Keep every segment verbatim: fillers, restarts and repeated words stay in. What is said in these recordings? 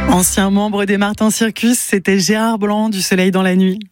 Ancien membre des Martin Circus, c'était Gérard Blanc du Soleil dans la nuit.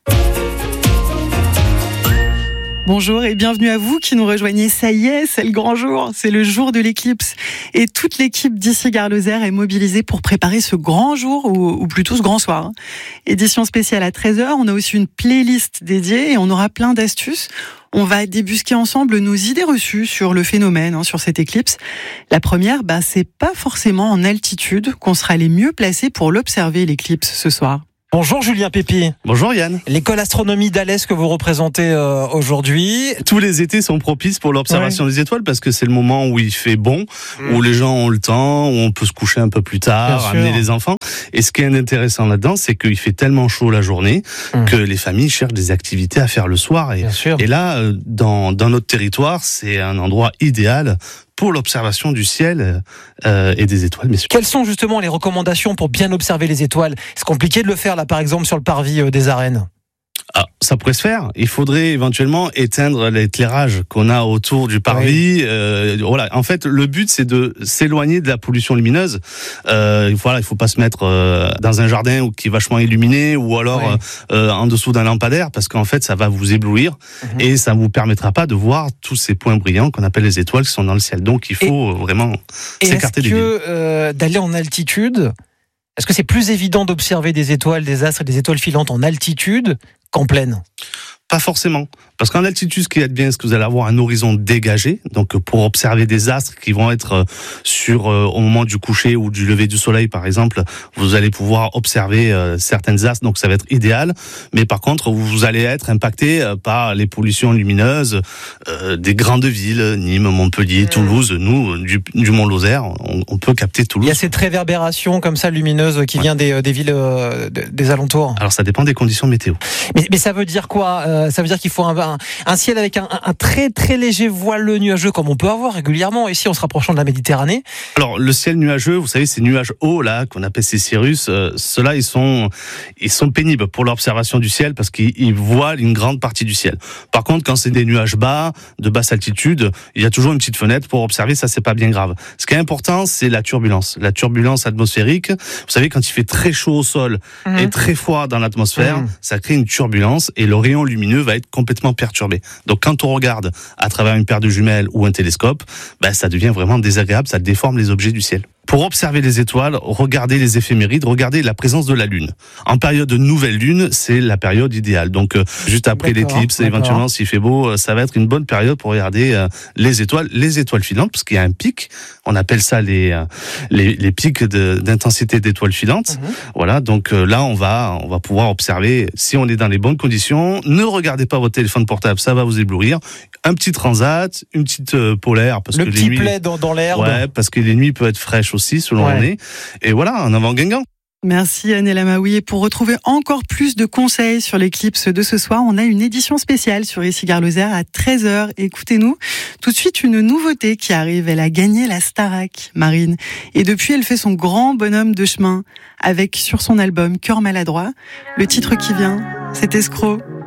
Bonjour et bienvenue à vous qui nous rejoignez. Ça y est, c'est le grand jour, c'est le jour de l'éclipse. Et toute l'équipe d'ici Gare Lozère est mobilisée pour préparer ce grand jour, ou, ou plutôt ce grand soir. Édition spéciale à treize heures, on a aussi une playlist dédiée et on aura plein d'astuces. On va débusquer ensemble nos idées reçues sur le phénomène, hein, sur cette éclipse. La première, bah, c'est pas forcément en altitude qu'on sera les mieux placés pour l'observer, l'éclipse, ce soir. Bonjour Julien Pépi. Bonjour Yann. L'école astronomie d'Alès que vous représentez euh, aujourd'hui. Tous les étés sont propices pour l'observation ouais. des étoiles parce que c'est le moment où il fait bon, mmh. où les gens ont le temps, où on peut se coucher un peu plus tard, Bien amener sûr. les enfants. Et ce qui est intéressant là-dedans, c'est qu'il fait tellement chaud la journée mmh. que les familles cherchent des activités à faire le soir. Et, et là, dans, dans notre territoire, c'est un endroit idéal pour l'observation du ciel euh, et des étoiles. Messieurs. Quelles sont justement les recommandations pour bien observer les étoiles ? C'est compliqué de le faire là, par exemple, sur le parvis euh, des arènes. Ah, ça pourrait se faire. Il faudrait éventuellement éteindre l'éclairage qu'on a autour du parvis. Oui. Euh, voilà. En fait, le but c'est de s'éloigner de la pollution lumineuse. Euh, voilà, il faut pas se mettre euh, dans un jardin qui est vachement illuminé ou alors oui. euh, en dessous d'un lampadaire parce qu'en fait, ça va vous éblouir mmh. et ça ne vous permettra pas de voir tous ces points brillants qu'on appelle les étoiles qui sont dans le ciel. Donc, il faut et, vraiment et s'écarter des lieux. villes. Est-ce que euh, d'aller en altitude, est-ce que c'est plus évident d'observer des étoiles, des astres et des étoiles filantes en altitude qu'en plaine ? Pas forcément. Parce qu'en altitude, ce qui est bien, c'est que vous allez avoir un horizon dégagé. Donc, pour observer des astres qui vont être sur, euh, au moment du coucher ou du lever du soleil, par exemple, vous allez pouvoir observer euh, certaines astres. Donc, ça va être idéal. Mais par contre, vous allez être impacté euh, par les pollutions lumineuses euh, des grandes villes, Nîmes, Montpellier, mmh. Toulouse. Nous, du, du Mont-Lozère, on, on peut capter Toulouse. Il y a cette réverbération comme ça lumineuse qui ouais. vient des, des villes euh, des alentours. Alors, ça dépend des conditions météo. Mais, mais ça veut dire quoi ? euh, Ça veut dire qu'il faut un, un, un ciel avec un, un très très léger voile nuageux comme on peut avoir régulièrement ici en se rapprochant de la Méditerranée. Alors le ciel nuageux, vous savez, ces nuages hauts là qu'on appelle ces cirrus, euh, ceux-là ils sont ils sont pénibles pour l'observation du ciel parce qu'ils, ils voilent une grande partie du ciel. Par contre, quand c'est des nuages bas, de basse altitude, il y a toujours une petite fenêtre pour observer, ça c'est pas bien grave. Ce qui est important, c'est la turbulence, la turbulence atmosphérique. Vous savez, quand il fait très chaud au sol mmh. et très froid dans l'atmosphère, mmh. ça crée une turbulence et le rayon lumineux va être complètement perturbé. Donc quand on regarde à travers une paire de jumelles ou un télescope, ben, ça devient vraiment désagréable, ça déforme les objets du ciel. Pour observer les étoiles, regardez les éphémérides, regardez la présence de la Lune. En période de nouvelle Lune, c'est la période idéale. Donc euh, juste après d'accord, l'éclipse, d'accord. éventuellement s'il fait beau, ça va être une bonne période pour regarder euh, les étoiles, les étoiles filantes, parce qu'il y a un pic. On appelle ça les euh, les, les pics de, d'intensité d'étoiles filantes. Mmh. Voilà, donc euh, là on va on va pouvoir observer si on est dans les bonnes conditions. Ne regardez pas votre téléphone portable, ça va vous éblouir. Un petit transat, une petite euh, polaire, parce le que petit les nuits, plaid dans, dans l'herbe. Ouais, parce que les nuits peuvent être fraîches aussi selon ouais. l'année. Et voilà, en avant Guingamp. Merci Anne Lamaoui. Et pour retrouver encore plus de conseils sur l'éclipse de ce soir, on a une édition spéciale sur ici Gare Lozère à treize heures. Écoutez-nous. Tout de suite, une nouveauté qui arrive. Elle a gagné la Starac, Marine. Et depuis, elle fait son grand bonhomme de chemin avec, sur son album Cœur maladroit, le titre qui vient, c'est Escroc.